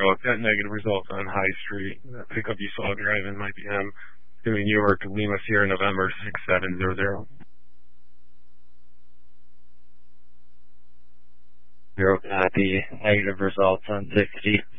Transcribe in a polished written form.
truck. That negative result on High Street. That pickup you saw driving might be him. Doing New York to Lima Sierra November 6700. Zero copy. Negative results on 60.